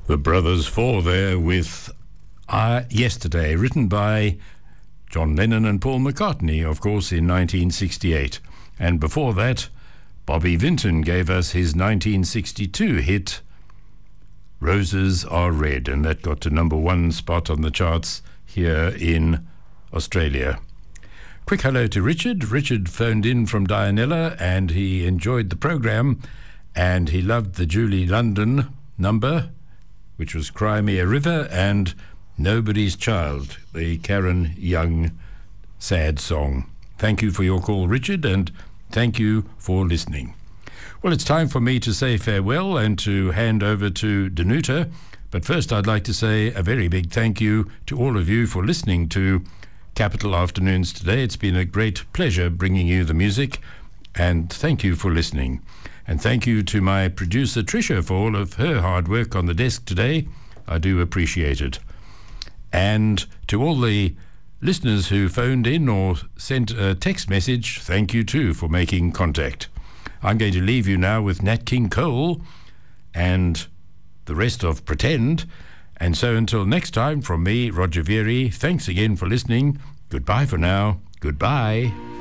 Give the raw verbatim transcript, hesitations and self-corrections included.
The Brothers Four there with uh, Yesterday, written by John Lennon and Paul McCartney, of course, in nineteen sixty-eight. And before that, Bobby Vinton gave us his nineteen sixty-two hit, Roses Are Red, and that got to number one spot on the charts here in Australia. Quick hello to Richard. Richard phoned in from Dianella and he enjoyed the program and he loved the Julie London number, which was Cry Me a River, and Nobody's Child, the Karen Young sad song. Thank you for your call, Richard, and thank you for listening. Well, it's time for me to say farewell and to hand over to Danuta, but first I'd like to say a very big thank you to all of you for listening to Capital Afternoons today. It's been a great pleasure bringing you the music, and thank you for listening. And thank you to my producer, Tricia, for all of her hard work on the desk today. I do appreciate it. And to all the listeners who phoned in or sent a text message, thank you too for making contact. I'm going to leave you now with Nat King Cole and the rest of Pretend. And so until next time, from me, Roger Veary, thanks again for listening. Goodbye for now. Goodbye.